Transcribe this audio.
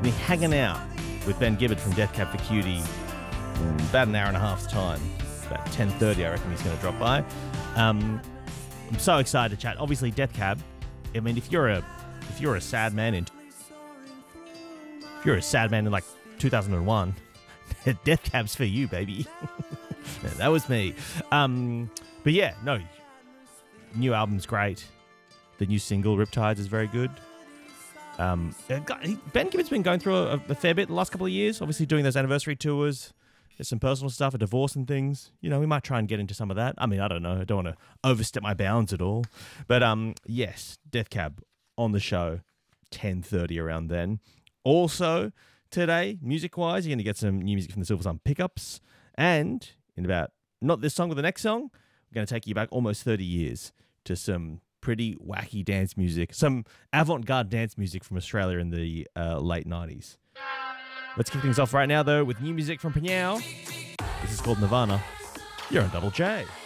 me hanging out with Ben Gibbard from Death Cab for Cutie in about an hour and a half's time. About 10:30, I reckon he's going to drop by. I'm so excited to chat. Obviously, Death Cab. I mean, if you're a sad man in like 2001, Death Cab's for you, baby. That was me. But yeah, no. New album's great. The new single, Riptides, is very good. Ben Gibbard's been going through a fair bit the last couple of years, obviously doing those anniversary tours. There's some personal stuff, a divorce and things. You know, we might try and get into some of that. I mean, I don't know. I don't want to overstep my bounds at all. But yes, Death Cab on the show, 10:30 around then. Also, today, music-wise, you're going to get some new music from the Silver Sun Pickups. And in about, not this song, but the next song, we're going to take you back almost 30 years to some pretty wacky dance music, some avant-garde dance music from Australia in the late 90s. Let's kick things off right now, though, with new music from Panyao. This is called Nirvana. You're on Double J.